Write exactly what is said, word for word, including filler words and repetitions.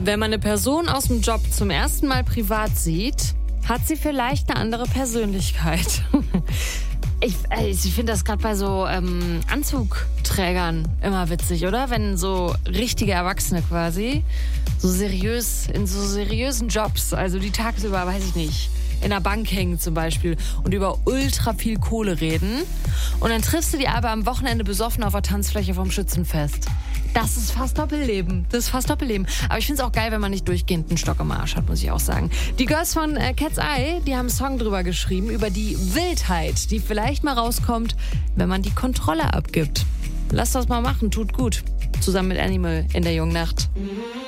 Wenn man eine Person aus dem Job zum ersten Mal privat sieht, hat sie vielleicht eine andere Persönlichkeit. Ich, ich finde das gerade bei so ähm, Anzugträgern immer witzig, oder? Wenn so richtige Erwachsene quasi so seriös, in so seriösen Jobs, also die tagsüber, weiß ich nicht, in der Bank hängen zum Beispiel und über ultra viel Kohle reden. Und dann triffst du die aber am Wochenende besoffen auf der Tanzfläche vom Schützenfest. Das ist fast Doppelleben. Das ist fast Doppelleben. Aber ich finde es auch geil, wenn man nicht durchgehend einen Stock im Arsch hat, muss ich auch sagen. Die Girls von äh, Cat's Eye, die haben einen Song drüber geschrieben, über die Wildheit, die vielleicht mal rauskommt, wenn man die Kontrolle abgibt. Lass das mal machen, tut gut. Zusammen mit Animal in der jungen Nacht.